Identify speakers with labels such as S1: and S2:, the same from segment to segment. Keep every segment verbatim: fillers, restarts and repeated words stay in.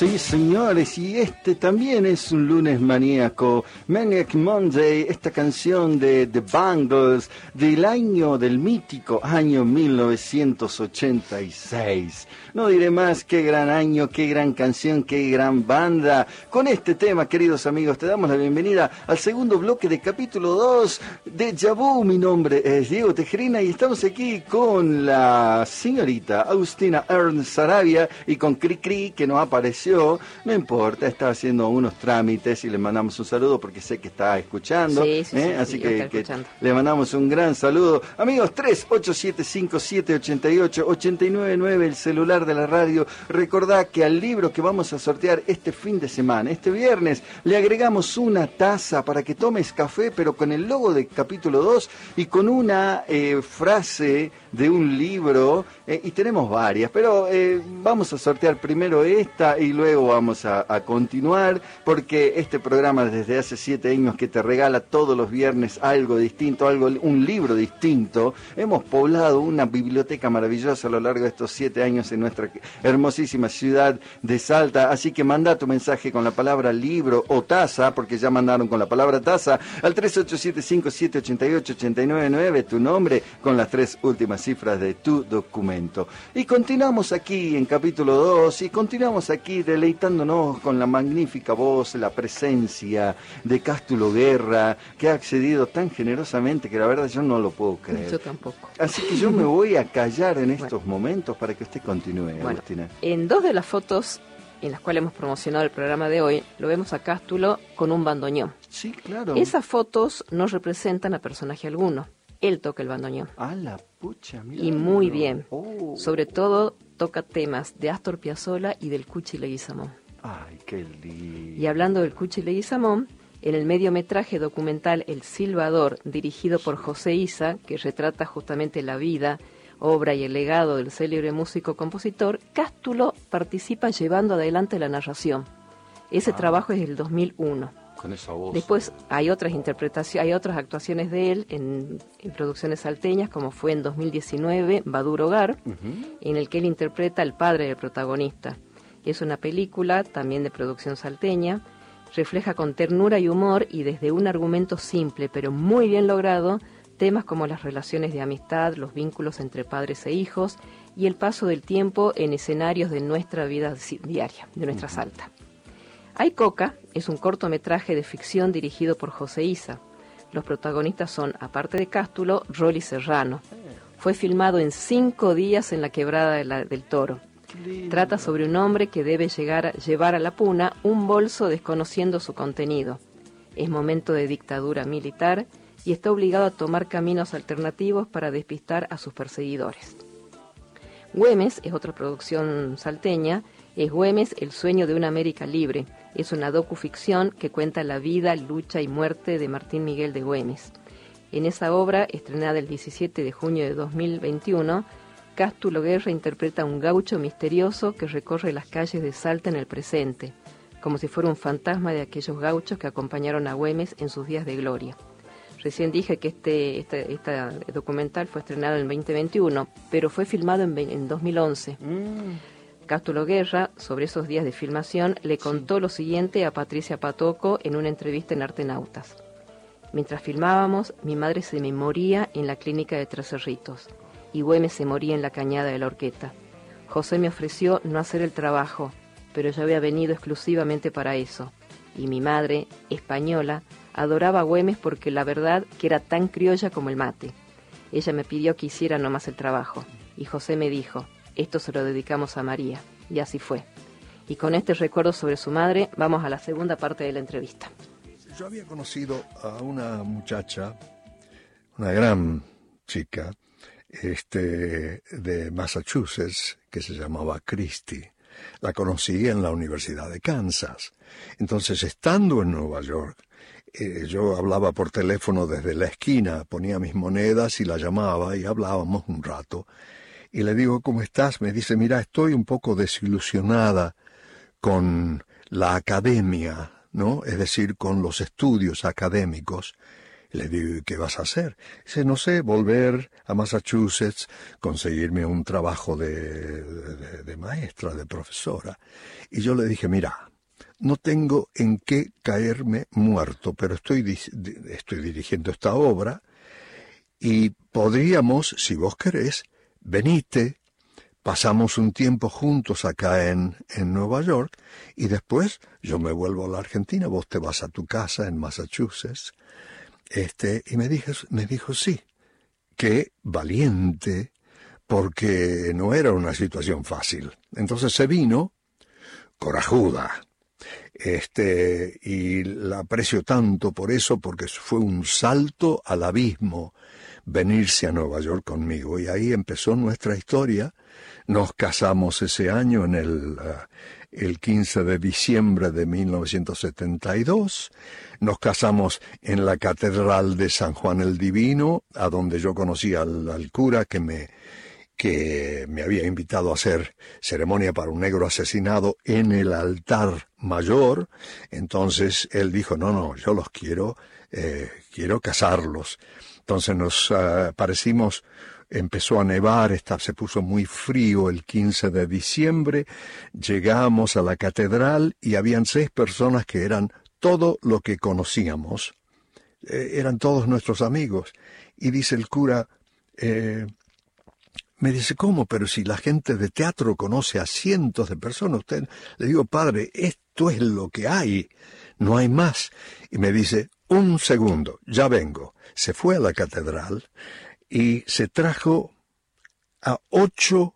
S1: Sí, señores, y este también es un lunes maníaco. Maniac Monday, esta canción de The Bangles del año, del mítico año mil novecientos ochenta y seis. No diré más, qué gran año, qué gran canción, qué gran banda. Con este tema, queridos amigos, te damos la bienvenida al segundo bloque de capítulo dos de Déjà Vu. Mi nombre es Diego Tejerina y estamos aquí con la señorita Agustina Ernst Sarabia y con Cri Cri, que no apareció. No importa, está haciendo unos trámites y le mandamos un saludo porque sé que está escuchando.
S2: Sí, sí,
S1: ¿eh?
S2: sí,
S1: Así
S2: sí,
S1: que, que
S2: escuchando.
S1: le mandamos un gran saludo. Amigos, tres ocho siete cinco siete ocho ocho ocho nueve nueve, el celular de la radio. Recordá que al libro que vamos a sortear este fin de semana, este viernes, le agregamos una taza para que tomes café, pero con el logo de capítulo dos y con una eh, frase de un libro, eh, y tenemos varias, pero eh, vamos a sortear primero esta y luego vamos a, a continuar, porque este programa desde hace siete años que te regala todos los viernes algo distinto, algo, un libro distinto. Hemos poblado una biblioteca maravillosa a lo largo de estos siete años en nuestra hermosísima ciudad de Salta, así que manda tu mensaje con la palabra libro o taza, porque ya mandaron con la palabra taza, al tres ocho siete cinco siete ocho ocho ocho nueve nueve, tu nombre con las tres últimas cifras de tu documento. Y continuamos aquí en capítulo dos y continuamos aquí deleitándonos con la magnífica voz, la presencia de Cástulo Guerra, que ha accedido tan generosamente que la verdad yo no lo puedo creer.
S2: Yo tampoco.
S1: Así que yo me voy a callar en estos bueno. momentos para que usted continúe,
S2: bueno,
S1: Agustina.
S2: En dos de las fotos en las cuales hemos promocionado el programa de hoy, lo vemos a Cástulo con un bandoneón.
S1: Sí, claro.
S2: Esas fotos no representan a personaje alguno. Él toca el bandoneón.
S1: Ah, la pucha, mira.
S2: Y muy bien.
S1: Oh.
S2: Sobre todo toca temas de Astor Piazzolla y del Cuchi Leguizamón.
S1: Ay, qué lindo.
S2: Y hablando del Cuchi Leguizamón, en el mediometraje documental El Silbador, dirigido por José Isa, que retrata justamente la vida, obra y el legado del célebre músico-compositor, Cástulo participa llevando adelante la narración. Ese ah. trabajo es del dos mil uno.
S1: Con esa voz.
S2: Después hay otras interpretaciones, hay otras actuaciones de él en, en producciones salteñas, como fue en dos mil diecinueve, Badur Hogar, uh-huh. en el que él interpreta al padre del protagonista. Es una película también de producción salteña, refleja con ternura y humor y desde un argumento simple pero muy bien logrado, temas como las relaciones de amistad, los vínculos entre padres e hijos y el paso del tiempo en escenarios de nuestra vida diaria, de nuestra uh-huh. Salta. Hay Coca es un cortometraje de ficción dirigido por José Isa. Los protagonistas son, aparte de Cástulo, Rolly Serrano. Fue filmado en cinco días en la Quebrada de la, del Toro. Trata sobre un hombre que debe llegar a, llevar a la puna un bolso desconociendo su contenido. Es momento de dictadura militar y está obligado a tomar caminos alternativos para despistar a sus perseguidores. Güemes es otra producción salteña. Es Güemes, el sueño de una América libre. Es una docuficción que cuenta la vida, lucha y muerte de Martín Miguel de Güemes. En esa obra, estrenada el diecisiete de junio de dos mil veintiuno, Cástulo Guerra interpreta a un gaucho misterioso que recorre las calles de Salta en el presente, como si fuera un fantasma de aquellos gauchos que acompañaron a Güemes en sus días de gloria. Recién dije que este, este, este documental fue estrenado en veinte veintiuno, pero fue filmado en, en dos mil once. Mm. Cástulo Guerra, sobre esos días de filmación, le contó sí. lo siguiente a Patricia Patoco en una entrevista en Artenautas. Mientras filmábamos, mi madre se me moría en la clínica de Tres Cerritos y Güemes se moría en la cañada de la Horqueta. José me ofreció no hacer el trabajo, pero yo había venido exclusivamente para eso. Y mi madre, española, adoraba a Güemes porque la verdad que era tan criolla como el mate. Ella me pidió que hiciera nomás el trabajo y José me dijo: esto se lo dedicamos a María, y así fue. Y con este recuerdo sobre su madre, vamos a la segunda parte de la entrevista.
S3: Yo había conocido a una muchacha, una gran chica, este, de Massachusetts, que se llamaba Christy. La conocí en la Universidad de Kansas. Entonces, estando en Nueva York, eh, yo hablaba por teléfono desde la esquina, ponía mis monedas y la llamaba y hablábamos un rato. Y le digo, ¿cómo estás? Me dice, mira, estoy un poco desilusionada con la academia, ¿no? Es decir, con los estudios académicos. Le digo, ¿qué vas a hacer? Dice, no sé, volver a Massachusetts, conseguirme un trabajo de, de, de maestra, de profesora. Y yo le dije, mira, no tengo en qué caerme muerto, pero estoy, estoy dirigiendo esta obra y podríamos, si vos querés, venite, pasamos un tiempo juntos acá en, en Nueva York y después yo me vuelvo a la Argentina, vos te vas a tu casa en Massachusetts. Este, y me dijo, me dijo sí, qué valiente, porque no era una situación fácil. Entonces se vino, corajuda, este, y la aprecio tanto por eso, porque fue un salto al abismo venirse a Nueva York conmigo, y ahí empezó nuestra historia. Nos casamos ese año en el, uh, el quince de diciembre de mil novecientos setenta y dos. Nos casamos en la Catedral de San Juan el Divino, a donde yo conocí al, al cura que me, que me había invitado a hacer ceremonia para un negro asesinado en el altar mayor. Entonces él dijo, no, no, yo los quiero, eh, quiero casarlos. Entonces nos uh, parecimos... Empezó a nevar, esta, se puso muy frío el quince de diciembre, llegamos a la catedral y habían seis personas que eran todo lo que conocíamos, eh, eran todos nuestros amigos. Y dice el cura, eh, me dice, ¿cómo? Pero si la gente de teatro conoce a cientos de personas, usted, le digo, padre, esto es lo que hay, no hay más. Y me dice, un segundo, ya vengo. Se fue a la catedral, y se trajo a ocho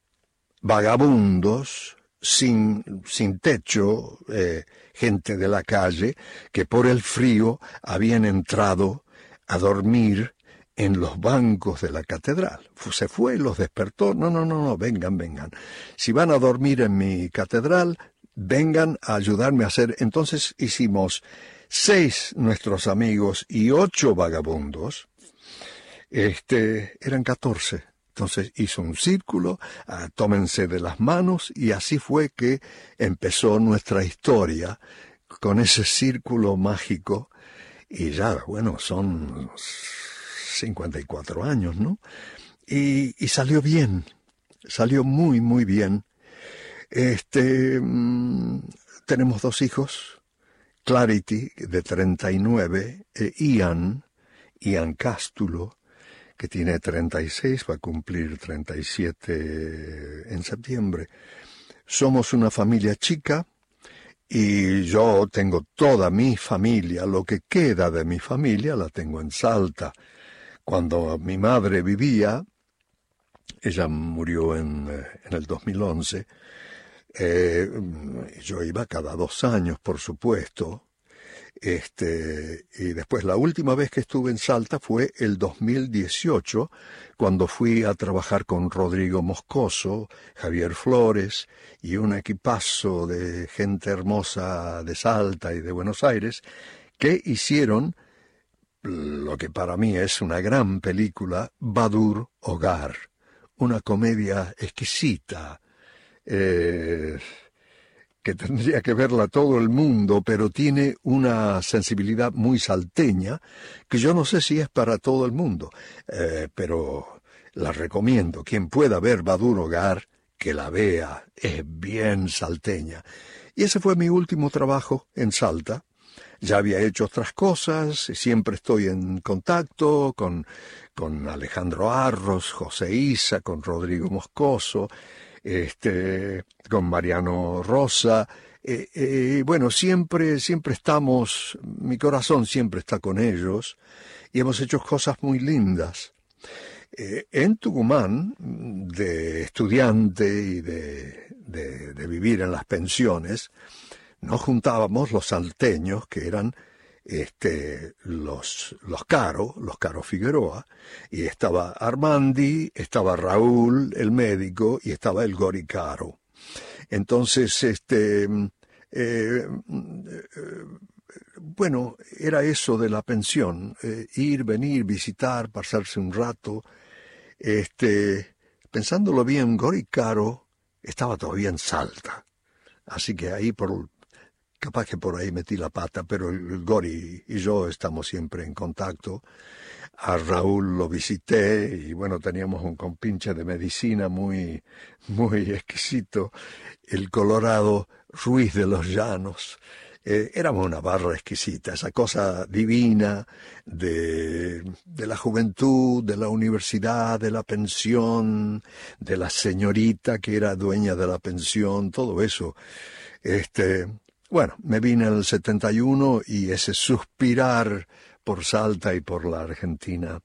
S3: vagabundos sin, sin techo, eh, gente de la calle, que por el frío habían entrado a dormir en los bancos de la catedral. Se fue, los despertó, no, no, no, no, vengan, vengan. Si van a dormir en mi catedral, vengan a ayudarme a hacer. Entonces hicimos seis nuestros amigos y ocho vagabundos. Este, eran catorce. Entonces hizo un círculo, uh, tómense de las manos, y así fue que empezó nuestra historia con ese círculo mágico. Y ya, bueno, son cincuenta y cuatro años, ¿no? Y, y salió bien, salió muy, muy bien. Este, mmm, tenemos dos hijos, Clarity, de treinta y nueve, e Ian, Ian Cástulo, que tiene treinta y seis, va a cumplir treinta y siete en septiembre. Somos una familia chica y yo tengo toda mi familia, lo que queda de mi familia la tengo en Salta. Cuando mi madre vivía, ella murió en, en el dos mil once, eh, yo iba cada dos años, por supuesto. Este, y después la última vez que estuve en Salta fue el dos mil dieciocho, cuando fui a trabajar con Rodrigo Moscoso, Javier Flores y un equipazo de gente hermosa de Salta y de Buenos Aires, que hicieron lo que para mí es una gran película, Badur Hogar, una comedia exquisita, eh, que tendría que verla todo el mundo, pero tiene una sensibilidad muy salteña, que yo no sé si es para todo el mundo, eh, pero la recomiendo. Quien pueda ver Badur Hogar, que la vea, es bien salteña. Y ese fue mi último trabajo en Salta. Ya había hecho otras cosas, siempre estoy en contacto con, con Alejandro Arros, José Isa, con Rodrigo Moscoso, este, con Mariano Rosa, eh, eh, bueno, siempre, siempre estamos, mi corazón siempre está con ellos, y hemos hecho cosas muy lindas. Eh, en Tucumán, de estudiante y de, de, de vivir en las pensiones, nos juntábamos los salteños, que eran este, los, los Caro, los Caro Figueroa, y estaba Armandi, estaba Raúl, el médico, y estaba el Gori Caro. Entonces, este, eh, eh, bueno, era eso de la pensión, eh, ir, venir, visitar, pasarse un rato. Este, pensándolo bien, Gori Caro estaba todavía en Salta, así que ahí por capaz que por ahí metí la pata, pero el, el Gori y yo estamos siempre en contacto. A Raúl lo visité y bueno, teníamos un compinche de medicina muy, muy exquisito, el Colorado Ruiz de los Llanos. Eh, éramos una barra exquisita, esa cosa divina de, de la juventud, de la universidad, de la pensión, de la señorita que era dueña de la pensión, todo eso. Este, bueno, me vine en el setenta y uno y ese suspirar por Salta y por la Argentina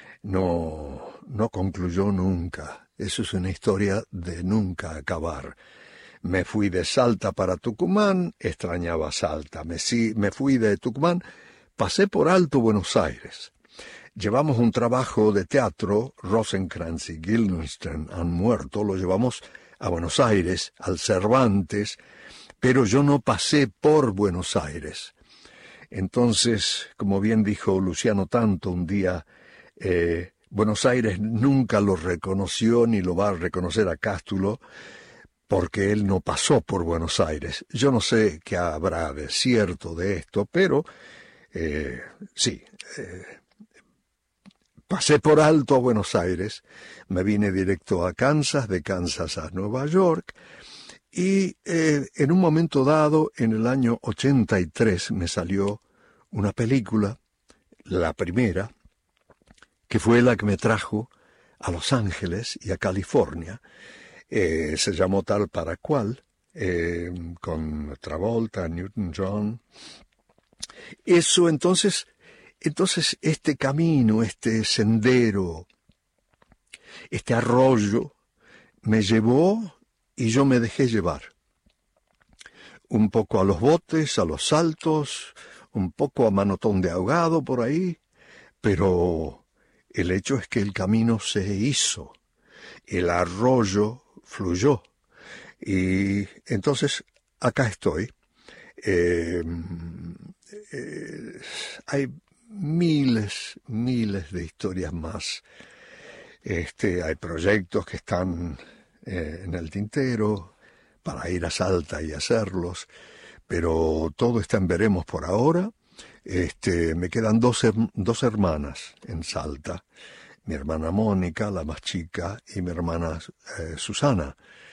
S3: no, no concluyó nunca. Eso es una historia de nunca acabar. Me fui de Salta para Tucumán, extrañaba Salta. Me, sí, me fui de Tucumán, pasé por Alto Buenos Aires. Llevamos un trabajo de teatro, Rosencrantz y Guildenstern han muerto, lo llevamos a Buenos Aires, al Cervantes, pero yo no pasé por Buenos Aires. Entonces, como bien dijo Luciano Tanto un día, eh, Buenos Aires nunca lo reconoció ni lo va a reconocer a Cástulo, porque él no pasó por Buenos Aires. Yo no sé qué habrá de cierto de esto, pero eh, sí, eh, pasé por alto a Buenos Aires, me vine directo a Kansas, de Kansas a Nueva York, y eh, en un momento dado, en el año ochenta y tres, me salió una película, la primera, que fue la que me trajo a Los Ángeles y a California. Eh, se llamó Tal para Cual, eh, con Travolta, Newton-John. Eso entonces, entonces este camino, este sendero, este arroyo, me llevó y yo me dejé llevar. Un poco a los botes, a los saltos, un poco a manotón de ahogado por ahí, pero el hecho es que el camino se hizo, el arroyo fluyó, y entonces acá estoy. Eh, eh, hay miles, miles de historias más. Este, hay proyectos que están eh, en el tintero para ir a Salta y hacerlos, pero todo está en veremos por ahora. Este, me quedan dos, dos hermanas en Salta. Mi hermana Mónica, la más chica, y mi hermana eh, Susana.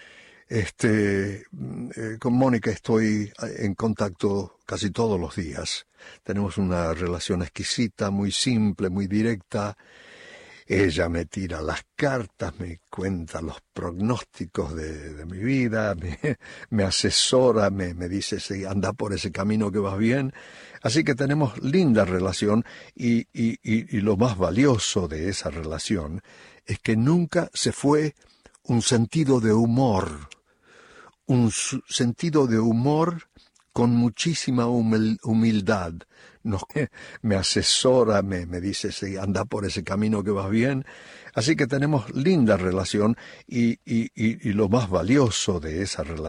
S3: Este, eh, con Mónica estoy en contacto casi todos los días. Tenemos una relación exquisita, muy simple, muy directa. Ella me tira las cartas, me cuenta los pronósticos de, de mi vida, me, me asesora, me, me dice, sí, anda por ese camino que vas bien. Así que tenemos linda relación y, y, y, y lo más valioso de esa relación es que nunca se fue un sentido de humor, un sentido de humor con muchísima humil, humildad. Nos, me asesora, me, me dice, sí, anda por ese camino que vas bien. Así que tenemos linda relación y, y, y, y lo más valioso de esa relación